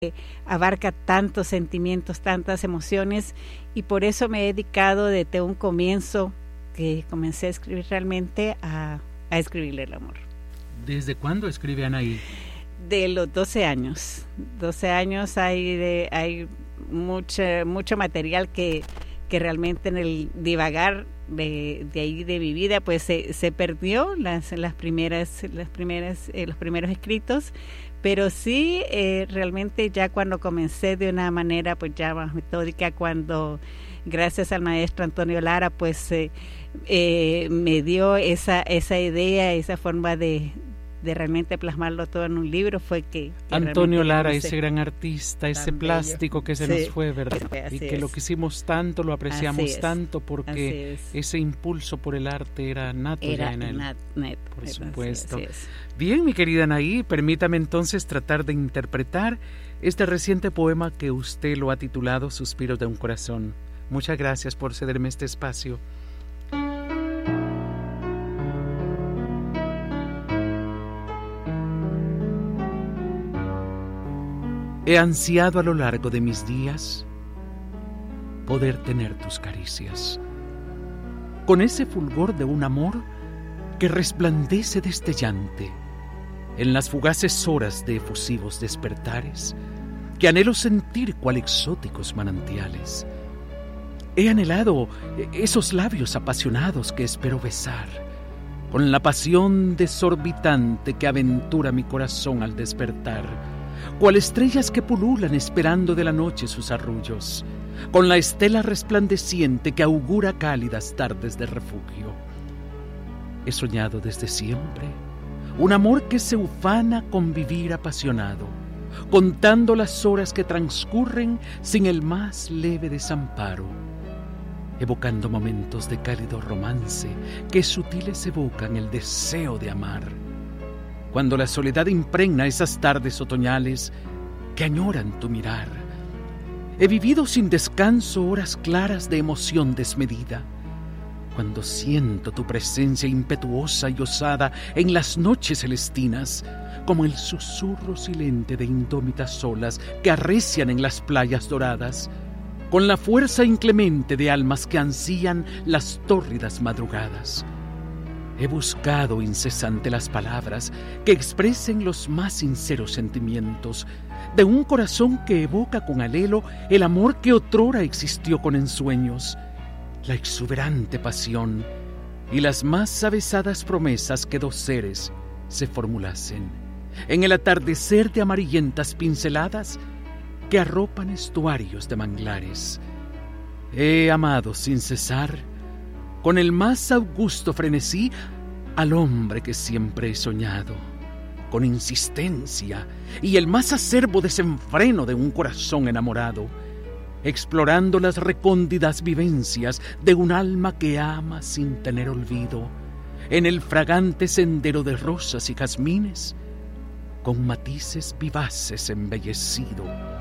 abarca tantos sentimientos, tantas emociones, y por eso me he dedicado desde un comienzo que comencé a escribir realmente a escribirle el amor. ¿Desde cuándo escribe Anaí? De los 12 años. 12 años hay mucho material que realmente en el divagar de ahí de mi vida pues se perdió los primeros escritos, pero sí realmente ya cuando comencé de una manera pues ya más metódica, cuando gracias al maestro Antonio Lara pues me dio esa idea, esa forma de realmente plasmarlo todo en un libro, fue que Antonio Lara, ese gran artista, ese plástico que se nos fue, ¿verdad? Así y que lo quisimos tanto, lo apreciamos tanto, porque ese impulso por el arte era nato ya en él. Por supuesto. Bien, mi querida Anaí, permítame entonces tratar de interpretar este reciente poema que usted lo ha titulado Suspiros de un corazón. Muchas gracias por cederme este espacio. He ansiado a lo largo de mis días poder tener tus caricias, con ese fulgor de un amor que resplandece destellante en las fugaces horas de efusivos despertares, que anhelo sentir cual exóticos manantiales. He anhelado esos labios apasionados que espero besar, con la pasión desorbitante que aventura mi corazón al despertar, cual estrellas que pululan esperando de la noche sus arrullos, con la estela resplandeciente que augura cálidas tardes de refugio. He soñado desde siempre un amor que se ufana con vivir apasionado, contando las horas que transcurren sin el más leve desamparo, evocando momentos de cálido romance que sutiles evocan el deseo de amar. Cuando la soledad impregna esas tardes otoñales que añoran tu mirar, he vivido sin descanso horas claras de emoción desmedida. Cuando siento tu presencia impetuosa y osada en las noches celestinas, como el susurro silente de indómitas olas que arrecian en las playas doradas, con la fuerza inclemente de almas que ansían las tórridas madrugadas. He buscado incesante las palabras que expresen los más sinceros sentimientos de un corazón que evoca con anhelo el amor que otrora existió con ensueños, la exuberante pasión y las más avesadas promesas que dos seres se formulasen en el atardecer de amarillentas pinceladas que arropan estuarios de manglares. He amado sin cesar, con el más augusto frenesí, al hombre que siempre he soñado, con insistencia y el más acerbo desenfreno de un corazón enamorado, explorando las recóndidas vivencias de un alma que ama sin tener olvido, en el fragante sendero de rosas y jazmines, con matices vivaces embellecido.